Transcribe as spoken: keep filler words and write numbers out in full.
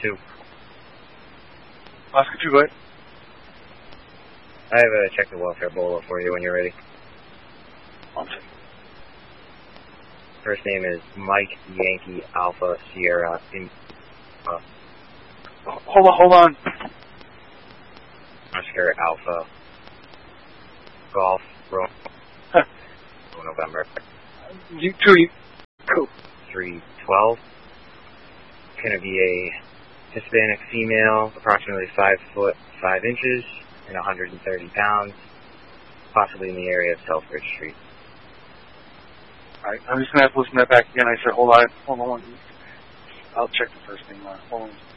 two. Oscar two, go ahead. I have a check the welfare bolo for you when you're ready. One second. First name is Mike Yankee Alpha Sierra. In, uh, hold on, hold on. Oscar Alpha Golf Ro Huh. November. You two, you, cool. three twelve. It's going to be a Hispanic female, approximately five foot five inches, and one hundred thirty pounds, possibly in the area of Selfridge Street. Alright, I'm just going to have to listen to that back again. I said, hold on, hold on. I'll check the first thing. Uh, hold on.